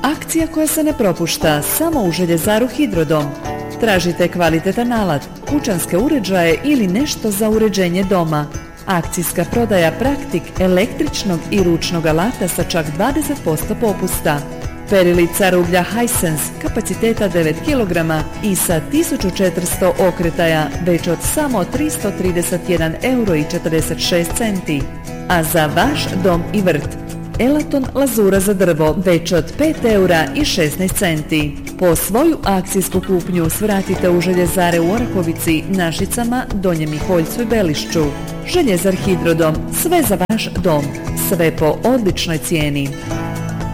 Akcija koja se ne propušta samo u Željezaru Hidrodom. Tražite kvalitetan alat, kućanske uređaje ili nešto za uređenje doma. Akcijska prodaja Praktik električnog i ručnog alata sa čak 20% popusta. Perilica rublja Hisense kapaciteta 9 kg i sa 1400 okretaja već od samo 331,46 €. A za vaš dom i vrt Elaton lazura za drvo već od 5,16 €. Po svoju akcijsku kupnju svratite u Željezare u Orahovici, Našicama, Donjem Miholjcu i Belišću. Željezar Hidrodom, sve za vaš dom, sve po odličnoj cijeni.